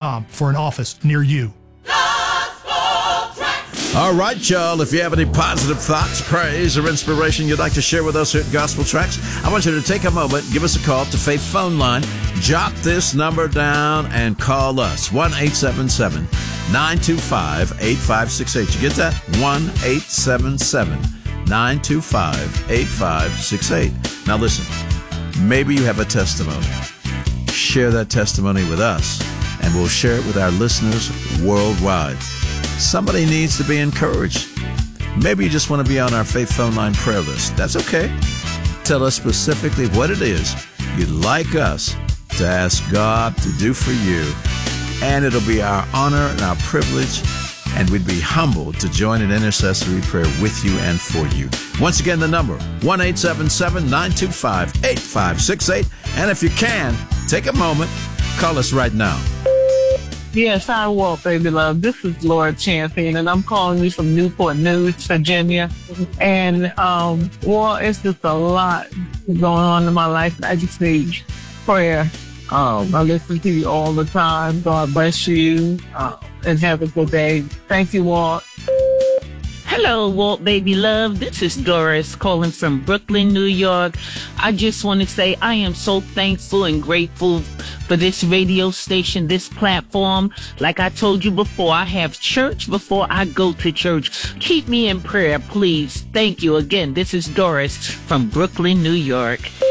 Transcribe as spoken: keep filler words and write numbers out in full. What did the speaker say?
um, for an office near you. All right, y'all. If you have any positive thoughts, praise, or inspiration you'd like to share with us here at Gospel Tracks, I want you to take a moment, give us a call to Faith Phone Line, jot this number down, and call us. one eight seven seven, nine two five, eight five six eight. You get that? one eight seven seven, nine two five, eight five six eight. Now listen, maybe you have a testimony. Share that testimony with us, and we'll share it with our listeners worldwide. Somebody needs to be encouraged. Maybe you just want to be on our Faith Phone Line prayer list. That's okay. Tell us specifically what it is you'd like us to ask God to do for you. And it'll be our honor and our privilege, and we'd be humbled to join in intercessory prayer with you and for you. Once again, the number, one eight seven seven, nine two five, eight five six eight. And if you can, take a moment, call us right now. Yes, I will, baby love. This is Laura Champion, and I'm calling you from Newport News, Virginia. And, um, well, it's just a lot going on in my life. I just need prayer. Um, I listen to you all the time. God bless you, uh, and have a good day. Thank you, Walt. Hello, Walt Baby Love. This is Doris calling from Brooklyn, New York. I just want to say I am so thankful and grateful for this radio station, this platform. Like I told you before, I have church before I go to church. Keep me in prayer, please. Thank you again. This is Doris from Brooklyn, New York.